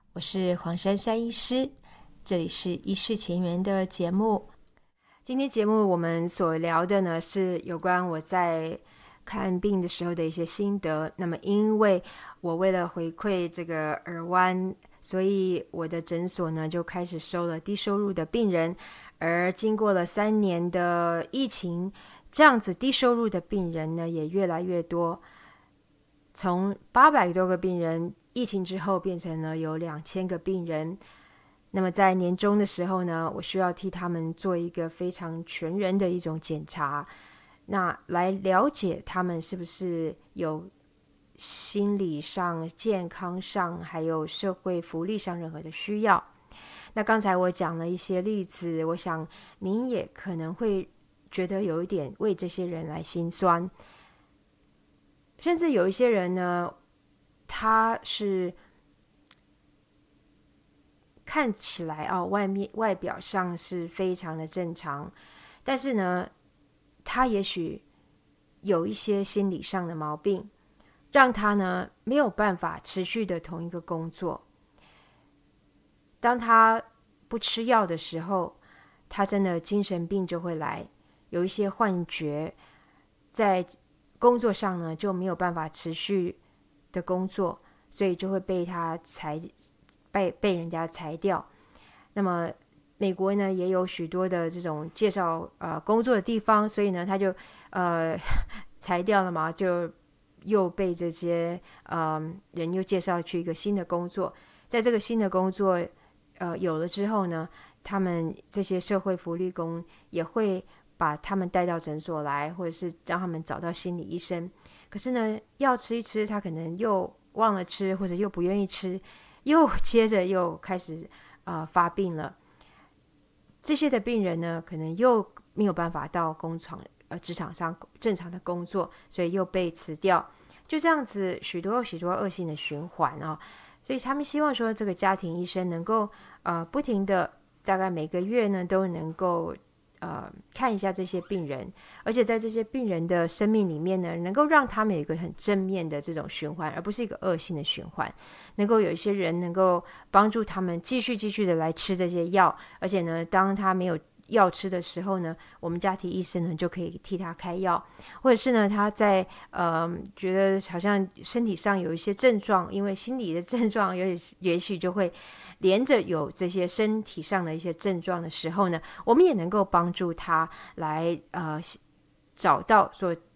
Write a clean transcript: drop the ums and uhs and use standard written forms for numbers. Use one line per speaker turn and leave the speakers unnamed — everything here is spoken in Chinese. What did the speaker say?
我是黄珊珊医师，这里是医事前缘的节目。今天节目我们所聊的呢是有关我在看病的时候的一些心得。那么因为我为了回馈这个耳湾，所以我的诊所呢就开始收了低收入的病人，而经过了3年的疫情，这样子低收入的病人呢也越来越多，从800多个病人疫情之后变成了有2000个病人。那么在年终的时候呢，我需要替他们做一个非常全人的一种检查，那来了解他们是不是有心理上、健康上还有社会福利上任何的需要。那刚才我讲了一些例子，我想您也可能会觉得有一点为这些人来心酸，甚至有一些人呢，他是看起来外表上是非常的正常，但是呢，他也许有一些心理上的毛病，让他呢没有办法持续的同一个工作。当他不吃药的时候，他真的精神病就会来，有一些幻觉，在工作上呢就没有办法持续的工作，所以就会被人家裁掉。那么美国呢也有许多的这种介绍工作的地方，所以呢他就裁掉了嘛，就又被这些人又介绍去一个新的工作。在这个新的工作有了之后呢，他们这些社会福利工也会把他们带到诊所来，或者是让他们找到心理医生。可是呢药吃一吃，他可能又忘了吃，或者又不愿意吃，又接着又开始发病了。这些的病人呢可能又没有办法到职场上正常的工作，所以又被辞掉。就这样子许多恶性的循环啊。所以他们希望说这个家庭医生能够不停的大概每个月呢都能够看一下这些病人，而且在这些病人的生命里面呢，能够让他们有一个很正面的这种循环，而不是一个恶性的循环。能够有一些人能够帮助他们继续的来吃这些药，而且呢，当他没有药吃的时候呢，我们家庭医生呢就可以替他开药，或者是呢他在觉得好像身体上有一些症状，因为心理的症状也许就会连着有这些身体上的一些症状的时候呢，我们也能够帮助他来找到说